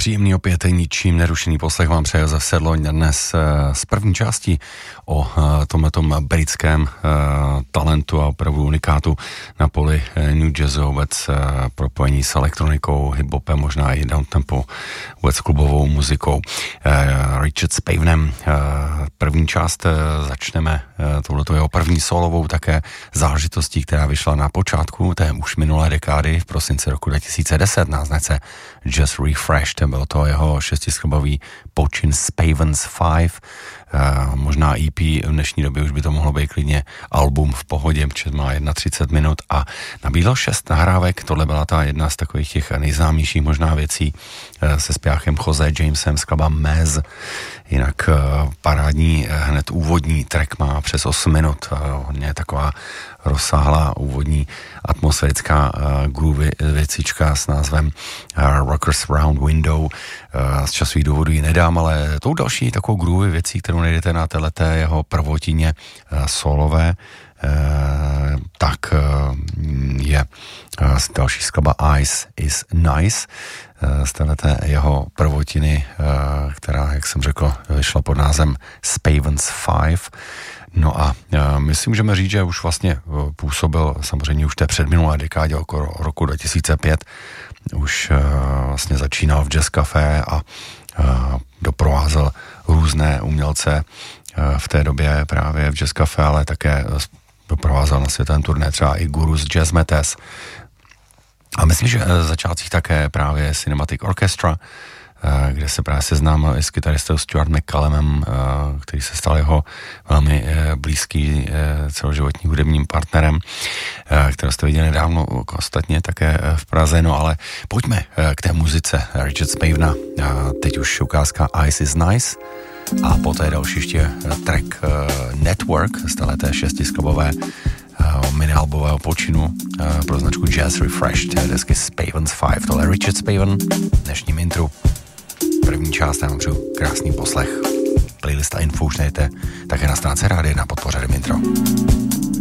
Příjemný opět ničím nerušený poslech vám přeje Josef Sedloň dnes z první části o tomhletom britském talentu a opravdu unikátu na poli New Jazzu, vůbec propojení s elektronikou, hiphopem, možná i downtempo, vůbec klubovou muzikou. Richard Spavenem. První část začneme touhletou jeho první solovou také záležitostí, která vyšla na počátku té už minulé dekády v prosinci roku 2010 na značce Just Refreshed. Byl to jeho šestiskladbový počin Spaven's 5, možná EP, v dnešní době už by to mohlo být klidně album v pohodě, protože má 31 minut a nabídl 6 nahrávek. Tohle byla ta jedna z takových těch nejznámějších možná věcí se zpěvákem Jose Jamesem, skladba Mez. Jinak parádní hned úvodní track má přes 8 minut, hodně taková rozsáhlá úvodní atmosférická groovy věcička s názvem Rockers Round Window. Z časových důvodů ji nedám, ale tou další takovou groovy věcí, kterou najdete na téhleté jeho prvotině solové, tak je další skladba Ice is Nice z téhleté jeho prvotiny, která, jak jsem řekl, vyšla pod názvem Spaven's 5. No a myslím, že můžeme říct, že už vlastně působil samozřejmě už té předminulé dekádě okolo roku 2005. Už vlastně začínal v Jazz Café a doprovázel různé umělce v té době právě v Jazz Café, ale také doprovázel na světovém turné třeba i Guru z Jazz Metes. A myslím, že v začátcích také právě Cinematic Orchestra, kde se právě seznámil i s kytaristou Stuart McCallumem, který se stal jeho velmi blízký celoživotní hudebním partnerem, kterého jste viděli nedávno ostatně také v Praze. No ale pojďme k té muzice Richard Spavena. Teď už ukázka Ice is Nice a poté další ještě track Network z téhleté šestiskladbové minialbového počinu pro značku Jazz Refreshed desky Spaven's 5. Tohle je Richard Spaven v dnešním intru. První část, já vám přeju krásný poslech. Playlista info už najdete také na stránce Rádia na podpoře Intro.